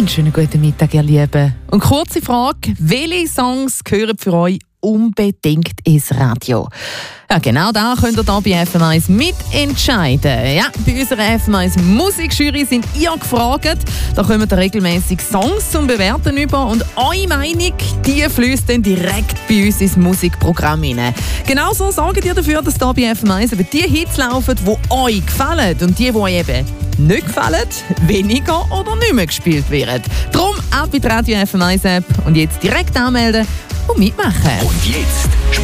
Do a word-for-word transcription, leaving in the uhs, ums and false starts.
Einen schönen guten Mittag, ihr Lieben. Und kurze Frage, welche Songs gehören für euch unbedingt ins Radio? Ja, genau da könnt ihr hier bei F M eins mitentscheiden. Ja, bei unserer F M eins Musikjury sind ihr gefragt. Da kommen regelmäßig Songs zum Bewerten über und eure Meinung, die fließt dann direkt bei uns ins Musikprogramm rein. Genauso sorgt ihr dafür, dass hier bei F M eins eben die Hits laufen, die euch gefallen und die, die euch eben nicht gefallen, weniger oder nicht mehr gespielt werden. Darum ab in die Radio F M eins App und jetzt direkt anmelden und mitmachen. Und jetzt